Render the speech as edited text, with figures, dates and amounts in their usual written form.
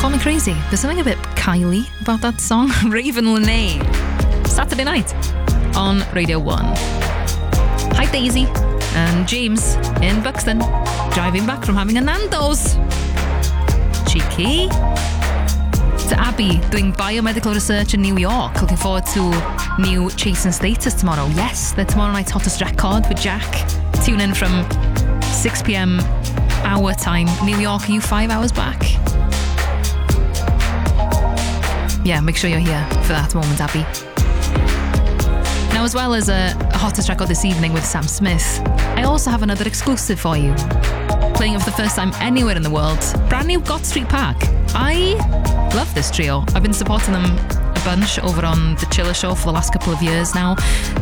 got me crazy. There's something a bit Kylie about that song. Raven Lenae. Saturday night on Radio 1. Hi Daisy and James in Buxton, driving back from having a Nando's. Cheeky. To Abby doing biomedical research in New York. Looking forward to new Chasing Status tomorrow. Yes, the tomorrow night's hottest record with Jack. Tune in from 6 p.m. our time. New York, are you 5 hours back? Yeah, make sure you're here for that moment, Abby. Now, as well as a hottest record this evening with Sam Smith, I also have another exclusive for you. Playing it for the first time anywhere in the world. Brand new Got Street Park. I love this trio. I've been supporting them a bunch over on The Chiller Show for the last couple of years now.